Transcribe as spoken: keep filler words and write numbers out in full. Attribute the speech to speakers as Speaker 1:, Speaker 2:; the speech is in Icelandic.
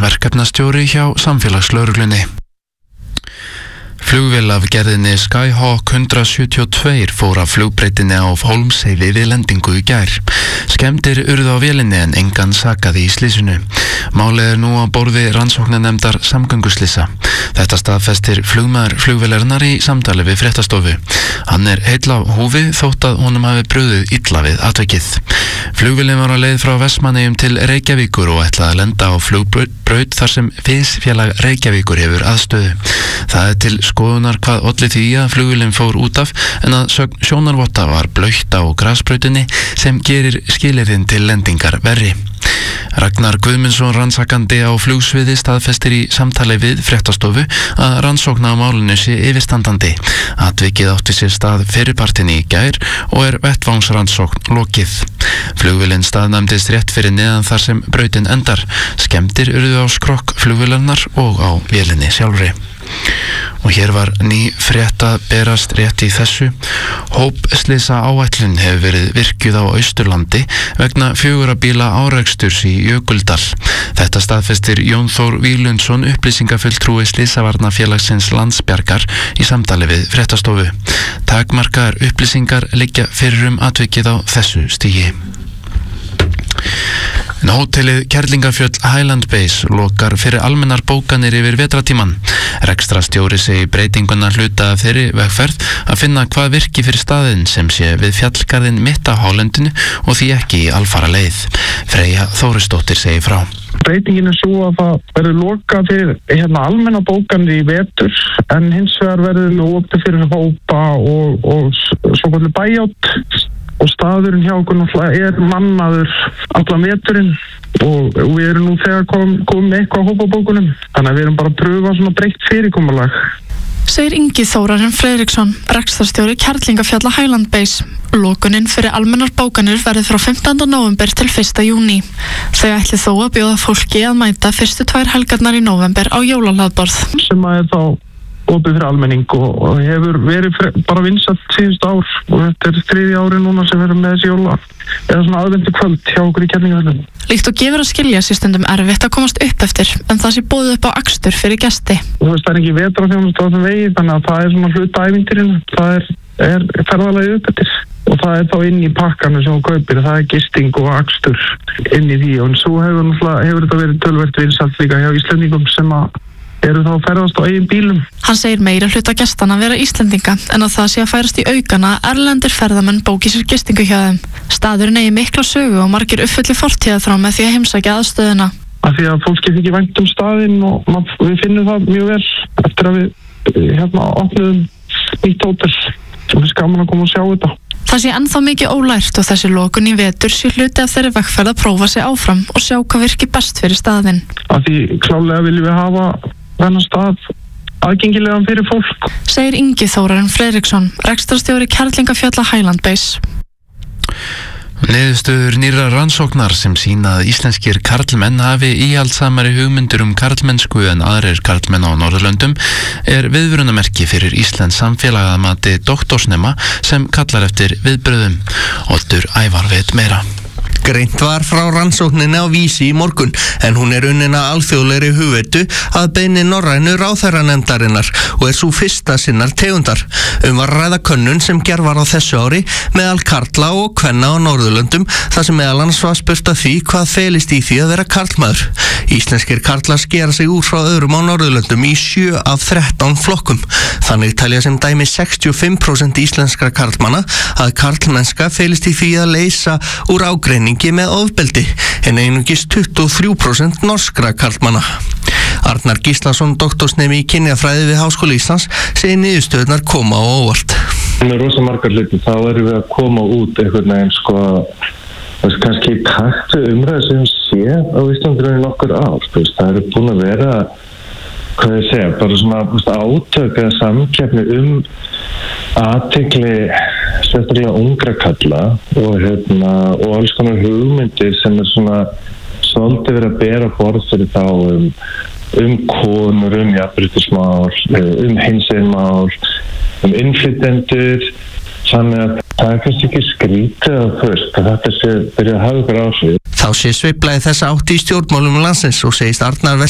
Speaker 1: verkefnastjóri hjá samfélagslögreglunni. Flugvél af gerðinni Skyhawk hundrað sjötíu og tvö fór af flugbreytinni á Hólmsheiði við lendingu í gær. Skemmdir urðu á vélinni en engan sakaði í slysinu. Málið er nú á borði rannsóknarnefndar samgönguslisa. Þetta staðfestir flugmaður flugvélarinnar í samtali við fréttastofu. Hann er heill á húfi þótt að honum hafi brugðið illa við atvikið. Flugvélin var á leið frá Vestmannaeyjum til Reykjavíkur og ætlaði að lenda á flugbraut þar sem Fisfélag Reykjavíkur hefur aðstöðu. Það er til skoðunar hvað olli því að flugvélin fór út af en að sögn sjónarvotta var blautt á grasbrautinni sem gerir skilyrðin til lendingar verri. Ragnar Guðmundsson rannsakandi á flugsviði staðfestir í samtali við fréttastofu að rannsókn á málinu sé yfirstandandi. Atvikið átti sér stað fyrripartin í gær og er vettvangsrannsókn lokið. Flugvélin staðnæmdist rétt fyrir neðan þar sem brautin endar. Skemmdir urðu á skrokk flugvélarinnar og á vélinni sjálfri. Og hér var ný frétt að berast rétt í þessu. Hópslysa áætlun hefur verið virkjuð á Austurlandi vegna fjögurra bíla áreksturs í Jökuldal. Þetta staðfestir Jón Þór Víglundsson, upplýsingafulltrúi Slysavarnafélagsins Landsbjargar í samtali við fréttastofu. Takmarkaðar upplýsingar liggja fyrir um atvikið á þessu stigi. En hótelið Kerlingafjöll Highland Base lokar fyrir almennar bókanir yfir vetratíman. Rekstrastjóri segir breytinguna hluta af þeirri vegferð að finna hvað virki fyrir staðinn sem sé við fjallgarðinn mitt á hálendinu og því ekki í alfara leið. Freyja Þórisdóttir segir frá.
Speaker 2: Breytingin er svo að það verður lokað fyrir hérna almenna bókanir í vetur en hins vegar verður lokað fyrir hópa og, og svo kvöldu bæjátt. Og staðurinn hjá okkur náttúrulega er mannaður allan veturinn og, og við erum nú þegar komið kom með eitthvað á hópabókunum. Þannig að við erum bara að pröfa svona breytt fyrirkomulag.
Speaker 3: Segir Ingi Þórarinn Friðriksson, rekstrarstjóri Kerlingafjalla Highland Base. Lokunin fyrir almennar bókanir verður frá fimmtánda nóvember til fyrsta júní. Þau ætli þó að bjóða fólki að mæta fyrstu tvær helgarnar í nóvember á jólahlaðborð.
Speaker 2: Sem að er þá opið fyrir almenning og, og hefur verið fre, bara vinsælt síðust ár og þetta er þriðja ári núna sem við erum með þessi jóla eða svona aðvendu kvöld hjá okkur í Kerlingafjöllum.
Speaker 3: Líkt og gefur að skilja sé stundum erfitt að komast upp eftir en það sé boðið upp á akstur fyrir gesti.
Speaker 2: Þú veist, það er ekki vetrarþjónusta á þessum vegi þannig að það er svona hluta ævintýrinu, það er, er ferðalagið upp eftir og það er þá inn í pakkanu sem þú kaupir, það er gisting og akstur inn í því og svo hefur, hefur þetta verið töluvert vinsælt líka hjá Íslendingum sem að eru þá að ferðast á eigin bílum. Hann
Speaker 3: segir meira hluta gestana vera Íslendinga en að það sé að færast í aukana erlendir ferðamenn bóki sér gistingu hjá þeim. Staðurinn eigi mikla sögu og margir uppfylli fortíðarþrá með því að heimsækja aðstöðuna.
Speaker 2: Af því að fólk getur ekki vænt um staðinn og mað, við finnum það mjög vel eftir að við hérna opnuðum nýtt hótel og við skaman að koma og sjá þetta.
Speaker 3: Það sé ennþá mikið ólært og þessi lokun í vetur sé hluti af þeirri vegferð að prófa sig áfram og sjá hvað virkir best fyrir staðinn.
Speaker 2: Af því klálega viljum við hafa þennan stað aðgengilegan fyrir fólk.
Speaker 3: Segir Ingi Þórarinn Friðriksson, rekstrarstjóri Kerlingafjalla Highland Base.
Speaker 1: Niðurstöður nýrra rannsóknar sem sýna að íslenskir karlmenn hafi íhaldsamari hugmyndir um karlmennsku en aðrir karlmenn á Norðurlöndum er viðvörunamerki fyrir íslensk samfélag að mati doktorsnema sem kallar eftir viðbröðum. Oddur Ævar veit meira.
Speaker 4: Greint var frá rannsókninni á Vísi í morgun en hún er unnin að alþjóðlegri hugveitu að beiðni norrænu ráðherranefndarinnar og er sú fyrsta sinnar tegundar. Um var ræða könnun sem gerð var á þessu ári meðal karla og kvenna á Norðurlöndum þar sem meðal annars var spurt að því hvað felist í því að vera karlmaður. Íslenskir karlar skera sig úr frá öðrum á Norðurlöndum í sjö af þrettán flokkum. Þannig telja sem dæmi sextíu og fimm prósent íslenskra karlmanna að karlmennska felist í því að leysa úr ágreiningi með ofbeldi en einungis tuttugu og þrjú prósent norskra karlmanna. Arnar Gíslason, doktorsnemi í kynjafræði við Háskóla Íslands, segir niðurstöðurnar koma á óvart.
Speaker 5: Með rosa margar hluti þá erum við að koma út einhvern veginn sko þess kannski takt umræðu sem sé á Íslandinu nokkur ár. Það eru búin að vera hvað ég segja, bara svona átök eða samkeppni um athygli sérstaklega ungra kalla og, hérna, og alls konar hugmyndir sem er svona svolítið verið að bera borð fyrir þá um, um konur, um jafnréttismál, um hinsinnmál, um innflytjendur. Þannig að það er kannski ekki skrítið að fyrst að þetta sé byrja að hafa ykkur áhrif.
Speaker 4: Þá sé sveifla í þessa átt í stjórnmálum landsins og segist Arnar